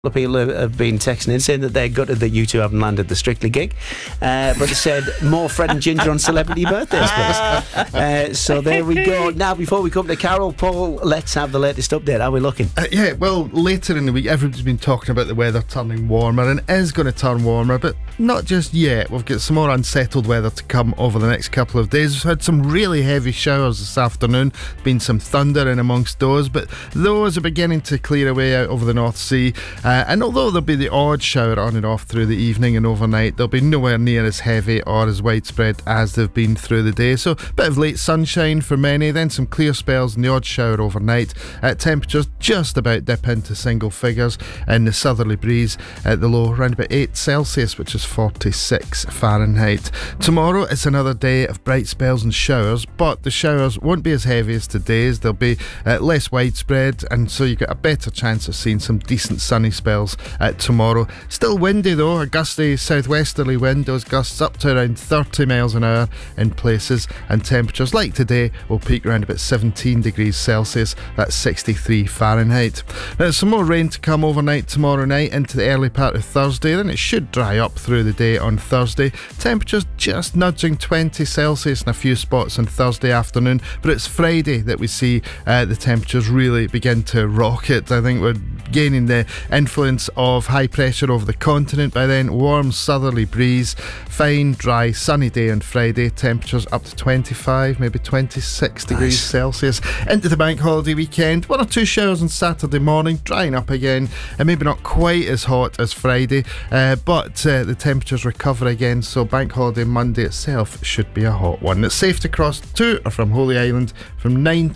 of people have been texting in saying that they're gutted that you two haven't landed the Strictly gig, but they said more Fred and Ginger on celebrity birthdays, please. So there we go. Now, before we come to Carol, Paul, let's have the latest update. How are we looking? Yeah, well, later in the week, everyone's been talking about the weather turning warmer, and it is going to turn warmer, but not just yet. We've got some more unsettled weather to come over the next couple of days. We've had some really heavy showers this afternoon, been some thunder in amongst those, but those are beginning to clear away out over the North Sea. And although there'll be the odd shower on and off through the evening and overnight, they'll be nowhere near as heavy or as widespread as they've been through the day. So a bit of late sunshine for many, then some clear spells and the odd shower overnight. Temperatures just about dip into single figures, and the southerly breeze at the low around about 8 Celsius, which is 46 Fahrenheit. Tomorrow it's another day of bright spells and showers, but the showers won't be as heavy as today's. They'll be less widespread, and so you get a better chance of seeing some decent sunny spells tomorrow. Still windy though, a gusty southwesterly wind, those gusts up to around 30 miles an hour in places, and temperatures like today will peak around about 17 degrees Celsius, that's 63 Fahrenheit. Now, some more rain to come overnight tomorrow night into the early part of Thursday, then it should dry up through the day on Thursday. Temperatures just nudging 20 Celsius in a few spots on Thursday afternoon, but it's Friday that we see the temperatures really begin to rocket. I think we're gaining the influence of high pressure over the continent by then. Warm southerly breeze, fine dry sunny day on Friday, temperatures up to 25 maybe 26 degrees Celsius. Into the bank holiday weekend, 1 or 2 showers on Saturday morning, drying up again, and maybe not quite as hot as Friday, but the temperatures recover again, so bank holiday Monday itself should be a hot one. It's safe to cross to or from Holy Island from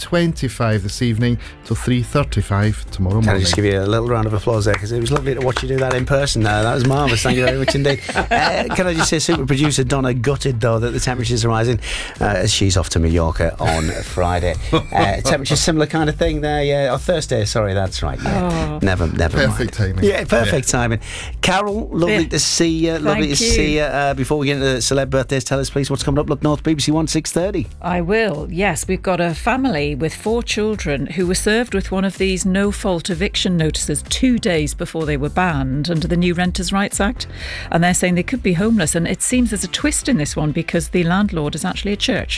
9:25 this evening till 3:35 tomorrow morning. Can I just give you a little round of applause there, because it was lovely to watch you do that in person. That was marvellous. Thank you very much indeed. Can I just say, super producer Donna gutted though that the temperatures are rising as she's off to Mallorca on Friday. Temperatures similar kind of thing there, yeah. Or Thursday, sorry, that's right. Yeah. Never Perfect mind. timing. Yeah, perfect timing. Carol, lovely to see you. Lovely to see you. Before we get into the celeb birthdays, tell us please what's coming up. Look North, BBC One 6:30. I will. Yes, we've got a family with 4 children who were served with one of these no-fault eviction notices 2 days before they were banned under the new Renters' Rights Act, and they're saying they could be homeless, and it seems there's a twist in this one because the landlord is actually a church.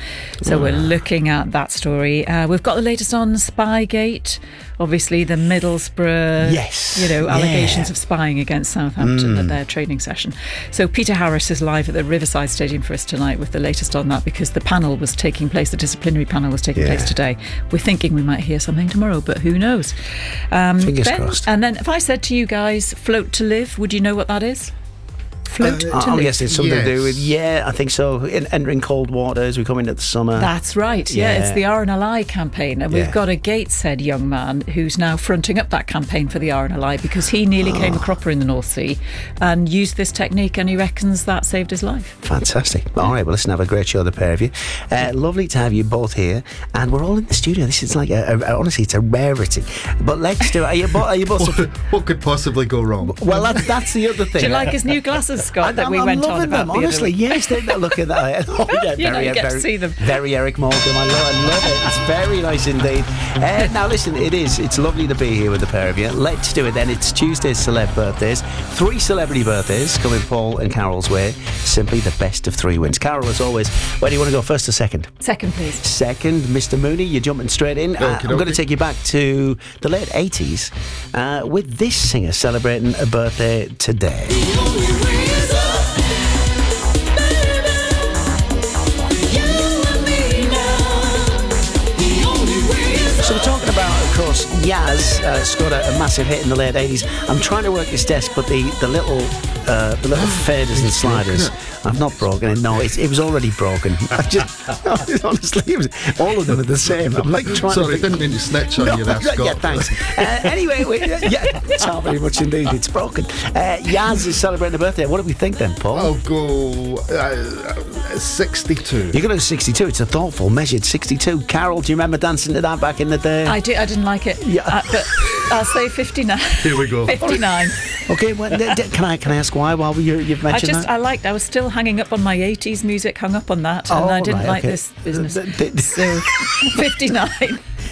So we're looking at that story. We've got the latest on Spygate. Obviously the Middlesbrough, allegations of spying against Southampton at their training session. So Peter Harris is live at the Riverside Stadium for us tonight with the latest on that, because the panel was taking place, the disciplinary panel was taking place today. We're thinking we might hear something tomorrow, but who knows? Fingers crossed. And then if I said to you guys, float to live, would you know what that is? Float to live. Yes, it's something to do with, I think so. Entering cold water as we come into the summer. That's right, it's the RNLI campaign, and we've got a Gateshead young man who's now fronting up that campaign for the RNLI because he nearly came a cropper in the North Sea and used this technique, and he reckons that saved his life. Fantastic. All right, well, listen, have a great show, the pair of you. Lovely to have you both here, and we're all in the studio. This is like, honestly, it's a rarity. But let's do it. Are you both what could possibly go wrong? Well, that's the other thing. Do you like his new glasses, Scott, that we went on about them, honestly, yes, look at that. Oh, yeah, you get to see them. Very Eric Morgan. I love it. It's very nice indeed. Now, listen, it's lovely to be here with the pair of you. Let's do it then. It's Tuesday's celeb birthdays. 3 celebrity birthdays coming Paul and Carol's way. Simply the best of 3 wins. Carol, as always, where do you want to go, first or second? Second, please. Second, Mr. Mooney, you're jumping straight in. I'm going to take you back to the late 80s with this singer celebrating a birthday today. So we're talking about, of course, Yaz scored a massive hit in the late 80s. I'm trying to work this desk, but the little faders and sliders, I've not broken it. No, it was already broken. Honestly, all of them are the same. I'm like trying Sorry, I didn't mean to snitch on you there, Scott. Yeah, thanks. Anyway, it's not very much indeed. It's broken. Yaz is celebrating a birthday. What do we think then, Paul? I'll go 62. You're going to 62. It's a thoughtful, measured 62. Carol, do you remember dancing to that back in the day? I didn't like it. Yeah. But I'll say 59. Here we go. 59. Okay, well, can I ask why? While you've mentioned that, I was still hanging up on my 80s music, hung up on that, and I didn't like this business. So 59.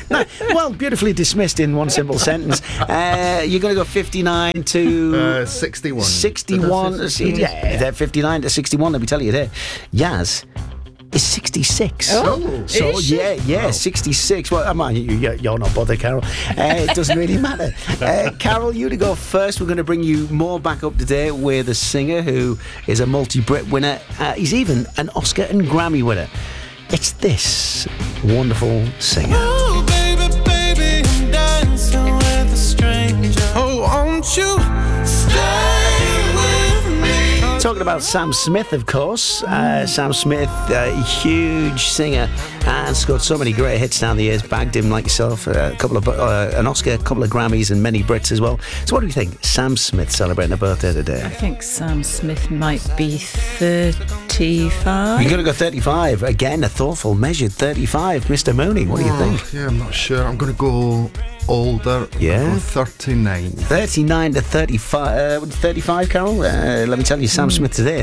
No, well, beautifully dismissed in one simple sentence. You're going to go 59 to 61. 61. Yeah, 59 to 61. Let me tell you there. Yaz is 66. Oh, so is she? yeah, 66. Well, I mean, you're not bothered, Carol. It doesn't really matter. Carol, you to go first. We're going to bring you more back up to date with a singer who is a multi-Brit winner. He's even an Oscar and Grammy winner. It's this wonderful singer. Oh, baby, baby, I'm dancing with a stranger. Oh, won't you stay with me? Talking about Sam Smith, of course. Sam Smith, huge singer, and scored so many great hits down the years. Bagged him like yourself, a couple of an Oscar, a couple of Grammys, and many Brits as well. So, what do you think? Sam Smith celebrating a birthday I today. think Sam Smith might be 35. You're going to go 35 again. A thoughtful, measured 35. Mr. Mooney, what do you think? Yeah, I'm not sure. I'm going to go older. Yeah? I'll go 39. 39 to 35. 35, Carol? Let me tell you, Sam Smith today,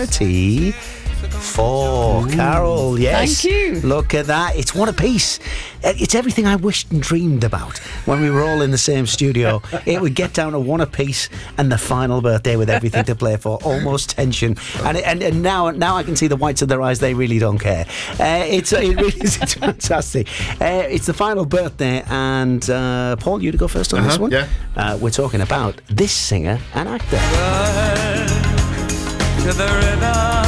34. Carol, yes. Thank you. Look at that. It's one apiece. It's everything I wished and dreamed about when we were all in the same studio. It would get down to one apiece and the final birthday with everything to play for. Almost tension. And now I can see the whites of their eyes. They really don't care. It really is. It's fantastic. It's the final birthday. And Paul, you to go first on this one? Yeah. We're talking about this singer and actor. To the river,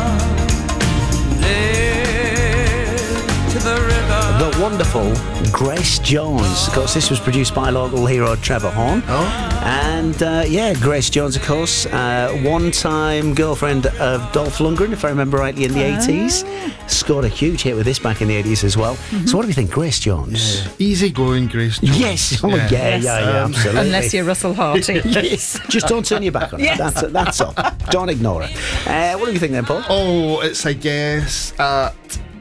to the river. The wonderful Grace Jones. Of course, this was produced by local hero Trevor Horn. And Grace Jones, of course, one-time girlfriend of Dolph Lundgren, if I remember rightly, in the 80s. Scored a huge hit with this back in the 80s as well. So what do you think, Grace Jones? Easy going, Grace Jones. Yes. Oh, yeah, Yes. absolutely. Unless you're Russell Harty. Yes. Just don't turn your back on it. That's all. Don't ignore it. What do you think then, Paul? Oh, it's a guess at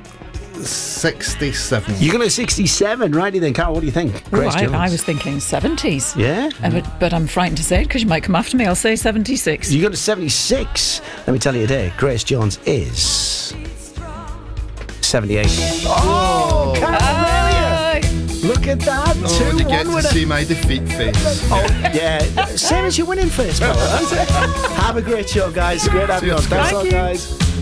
67. You're going to 67, righty then. Carol, what do you think? Oh, Grace Jones. I was thinking 70s. Yeah? But I'm frightened to say it because you might come after me. I'll say 76. You go to 76. Let me tell you today, Grace Jones is 78. Oh, Carol, Aye. look at that. Oh, you 2-1 get to winner. see my defeat face. Oh, yeah. Same as your winning face, Paul. Have a great show, guys. Great having you on. Cheers, Thanks a Thank lot, you. guys.